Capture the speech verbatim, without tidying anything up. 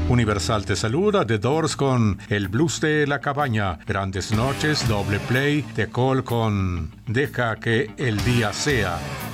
Universal te saluda, The Doors con El Blues de la Cabaña, Grandes Noches, Doble Play, The Call con Deja que el día sea.